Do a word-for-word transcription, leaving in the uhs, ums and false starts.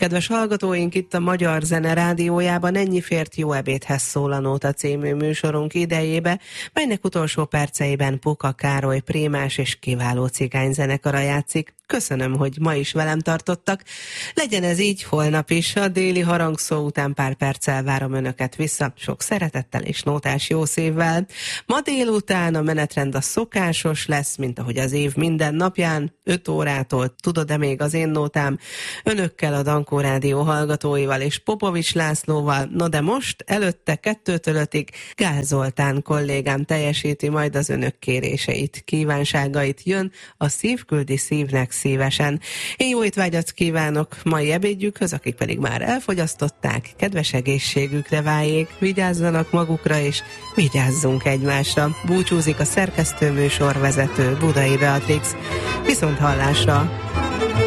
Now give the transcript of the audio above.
kedves hallgatóink, itt a Magyar Zene Rádiójában Ennyi fért jó ebédhez szól a Nóta című műsorunk idejébe, melynek utolsó perceiben Puka Károly prémás és kiváló cigányzenekara játszik. Köszönöm, hogy ma is velem tartottak. Legyen ez így holnap is. A déli harangszó után pár perccel várom önöket vissza, sok szeretettel és nótás jó szívvel. Ma délután a menetrend a szokásos lesz, mint ahogy az év minden napján, öt órától, tudod-e még az én nótám, önökkel, a Dankó Rádió hallgatóival és Popovics Lászlóval. No de most, előtte kettőtől ötig Gál Zoltán kollégám teljesíti majd az önök kéréseit, kívánságait. Jön a Szív küldi szívnek szívesen. Én jó étvágyat kívánok mai ebédjükhöz, akik pedig már elfogyasztották, kedves egészségükre váljék, vigyázzanak magukra és vigyázzunk egymásra. Búcsúzik a szerkesztő műsorvezető Budai Beatrix. Viszont hallásra!